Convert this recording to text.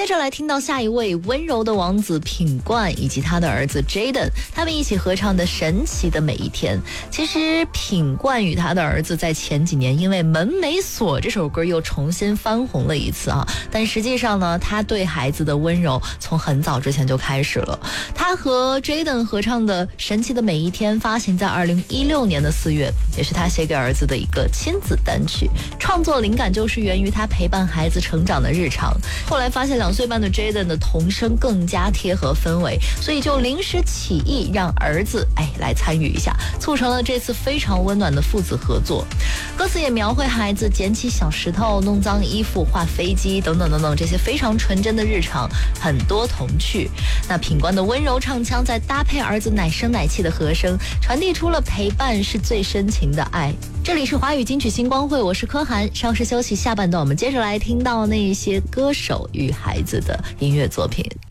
接着来听到下一位温柔的王子品冠以及他的儿子 Jaden， 他们一起合唱的《神奇的每一天》。其实品冠与他的儿子在前几年因为《门没锁》这首歌又重新翻红了一次啊，但实际上呢，他对孩子的温柔从很早之前就开始了。他和 Jaden 合唱的《神奇的每一天》发行在2016年的4月，也是他写给儿子的一个亲子单曲。创作灵感就是源于他陪伴孩子成长的日常，后来发现2岁半的 Jaden 的童声更加贴合氛围，所以就临时起意让儿子来参与一下，促成了这次非常温暖的父子合作。歌词也描绘孩子捡起小石头、弄脏衣服、画飞机等等等等，这些非常纯真的日常，很多童趣。那品冠的温柔唱腔再搭配儿子奶声奶气的和声，传递出了陪伴是最深情的爱。这里是华语金曲星光会，我是柯涵，稍事休息，下半段我们接着来听到那些歌手与孩子的音乐作品。